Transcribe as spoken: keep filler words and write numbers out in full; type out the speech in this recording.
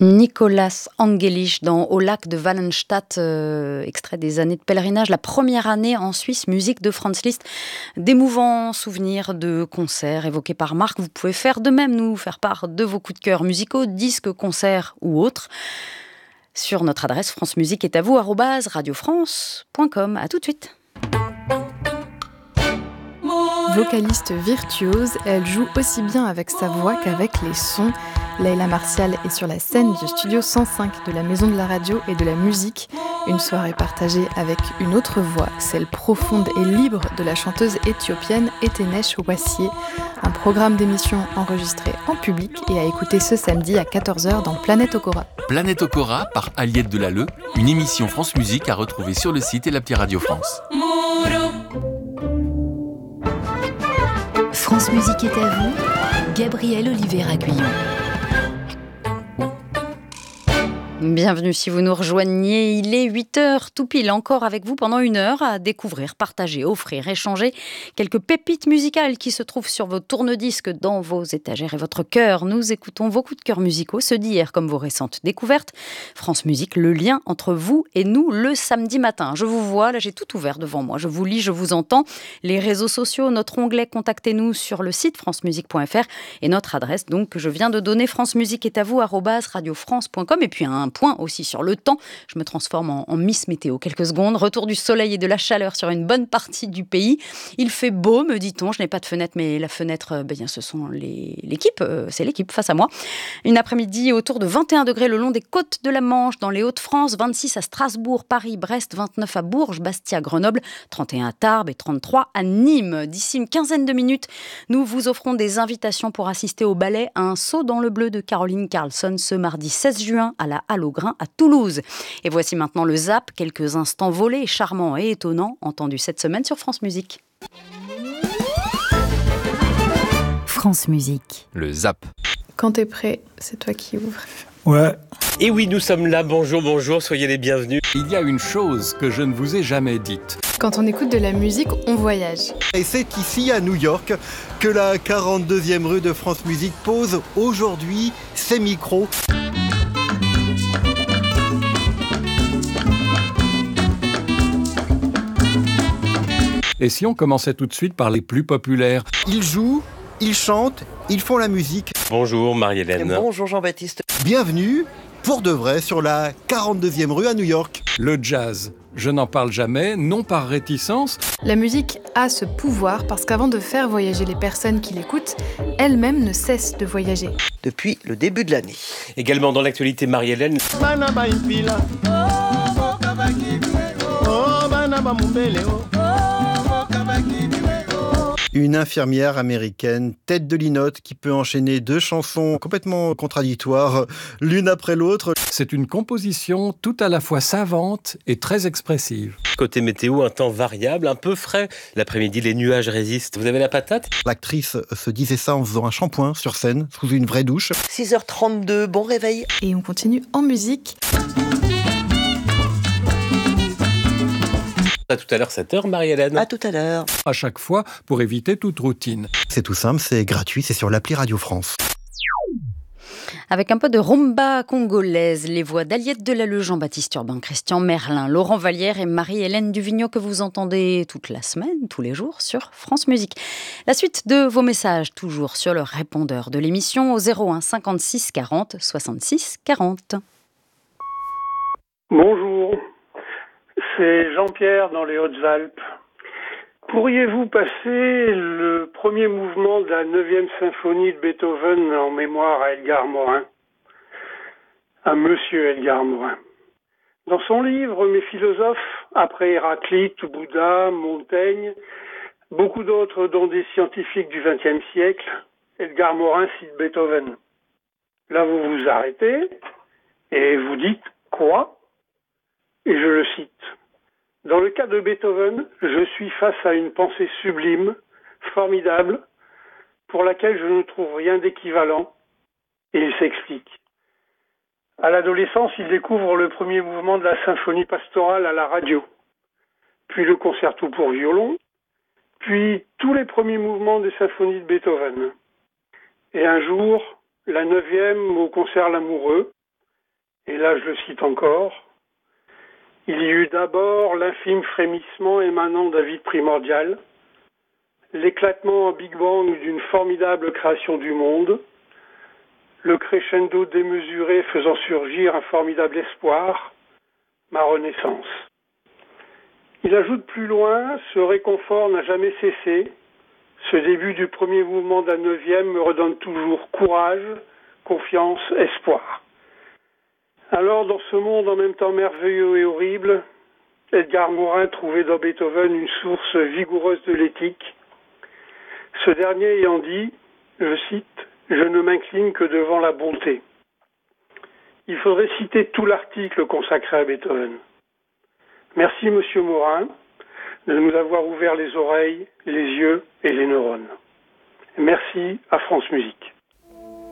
Nicolas Angelich dans Au lac de Wallenstadt, euh, extrait des années de pèlerinage, la première année en Suisse, musique de Franz Liszt. D'émouvants souvenirs de concerts évoqués par Marc. Vous pouvez faire de même, nous faire part de vos coups de cœur musicaux, disques, concerts ou autres, sur notre adresse france musique est à vous arobase radio france point com. À tout de suite. Vocaliste virtuose, elle joue aussi bien avec sa voix qu'avec les sons. Leïla Martial est sur la scène du studio cent cinq de la Maison de la Radio et de la Musique. Une soirée partagée avec une autre voix, celle profonde et libre de la chanteuse éthiopienne Etenesh Wassier. Un programme d'émission enregistré en public et à écouter ce samedi à quatorze heures dans Planète Okora. Planète Okora par Aliette Delalleux, une émission France Musique à retrouver sur le site et l'appli Radio France. France Musique est à vous, Gabrielle Olivier-Aguillon. Bienvenue si vous nous rejoignez, il est huit heures tout pile, encore avec vous pendant une heure à découvrir, partager, offrir, échanger quelques pépites musicales qui se trouvent sur vos tourne-disques, dans vos étagères et votre cœur. Nous écoutons vos coups de cœur musicaux, ceux d'hier comme vos récentes découvertes. France Musique, le lien entre vous et nous le samedi matin. Je vous vois, là j'ai tout ouvert devant moi, je vous lis, je vous entends. Les réseaux sociaux, notre onglet contactez-nous sur le site france musique point f r et notre adresse donc que je viens de donner, france musique est à vous arobase radio france point com. Et puis un point aussi sur le temps, je me transforme en, en Miss Météo quelques secondes, retour du soleil et de la chaleur sur une bonne partie du pays. Il fait beau, me dit-on, je n'ai pas de fenêtre, mais la fenêtre, ben bien, ce sont les, l'équipe, euh, c'est l'équipe face à moi. Une après-midi autour de vingt et un degrés le long des côtes de la Manche, dans les Hauts-de-France, vingt-six à Strasbourg, Paris, Brest, vingt-neuf à Bourges, Bastia, Grenoble, trente et un à Tarbes et trente-trois à Nîmes. D'ici une quinzaine de minutes, nous vous offrons des invitations pour assister au ballet Un saut dans le bleu de Caroline Carlson ce mardi seize juin à la Halle au Grain à Toulouse. Et voici maintenant le Zap, quelques instants volés, charmants et étonnants, entendus cette semaine sur France Musique. France Musique. Le Zap. Quand t'es prêt, c'est toi qui ouvres. Ouais. Et oui, nous sommes là, bonjour, bonjour, soyez les bienvenus. Il y a une chose que je ne vous ai jamais dite. Quand on écoute de la musique, on voyage. Et c'est ici, à New York, que la quarante-deuxième rue de France Musique pose aujourd'hui ses micros. Et si on commençait tout de suite par les plus populaires ? Ils jouent, ils chantent, ils font la musique. Bonjour Marie-Hélène. Bonjour Jean-Baptiste. Bienvenue, pour de vrai, sur la quarante-deuxième rue à New York. Le jazz. Je n'en parle jamais, non par réticence. La musique a ce pouvoir parce qu'avant de faire voyager les personnes qui l'écoutent, elle-même ne cesse de voyager. Depuis le début de l'année. Également dans l'actualité, Marie-Hélène. Une infirmière américaine, tête de linotte, qui peut enchaîner deux chansons complètement contradictoires, l'une après l'autre. C'est une composition tout à la fois savante et très expressive. Côté météo, un temps variable, un peu frais. L'après-midi, les nuages résistent. Vous avez la patate ? L'actrice se disait ça en faisant un shampoing sur scène, sous une vraie douche. six heures trente-deux, bon réveil. Et on continue en musique. À tout à l'heure, sept heures, Marie-Hélène. À tout à l'heure. À chaque fois, pour éviter toute routine. C'est tout simple, c'est gratuit, c'est sur l'appli Radio France. Avec un peu de rumba congolaise, les voix d'Aliette Delalleux, Jean-Baptiste Urbain, Christian Merlin, Laurent Vallière et Marie-Hélène Duvigneau que vous entendez toute la semaine, tous les jours sur France Musique. La suite de vos messages, toujours sur le répondeur de l'émission au zéro un cinquante-six quarante soixante-six quarante. Bonjour, c'est Jean-Pierre dans les Hautes-Alpes. Pourriez-vous passer le premier mouvement de la neuvième symphonie de Beethoven en mémoire à Edgar Morin, à Monsieur Edgar Morin. Dans son livre « Mes philosophes », après Héraclite, Bouddha, Montaigne, beaucoup d'autres dont des scientifiques du vingtième siècle, Edgar Morin cite Beethoven. Là, vous vous arrêtez et vous dites « Quoi ?» Et je le cite. Dans le cas de Beethoven, je suis face à une pensée sublime, formidable, pour laquelle je ne trouve rien d'équivalent, et il s'explique. À l'adolescence, il découvre le premier mouvement de la symphonie pastorale à la radio, puis le concerto pour violon, puis tous les premiers mouvements des symphonies de Beethoven. Et un jour, la neuvième au concert L'Amoureux, Et là, je le cite encore, « Il y eut d'abord l'infime frémissement émanant d'un vide primordial, l'éclatement en Big Bang d'une formidable création du monde, le crescendo démesuré faisant surgir un formidable espoir, ma renaissance. » Il ajoute plus loin, ce réconfort n'a jamais cessé, ce début du premier mouvement d'un neuvième me redonne toujours courage, confiance, espoir. Alors, dans ce monde en même temps merveilleux et horrible, Edgar Morin trouvait dans Beethoven une source vigoureuse de l'éthique. Ce dernier ayant dit, je cite, « Je ne m'incline que devant la bonté ». Il faudrait citer tout l'article consacré à Beethoven. Merci, Monsieur Morin, de nous avoir ouvert les oreilles, les yeux et les neurones. Merci à France Musique.